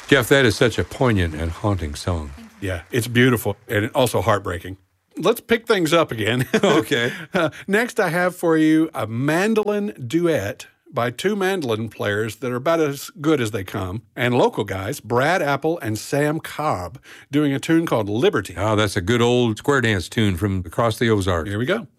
Jeff, that is such a poignant and haunting song. Yeah, it's beautiful and also heartbreaking. Let's pick things up again. Okay. Next, I have for you a mandolin duet by two mandolin players that are about as good as they come, and local guys, Brad Apple and Sam Cobb, doing a tune called Liberty. Oh, that's a good old square dance tune from across the Ozarks. Here we go.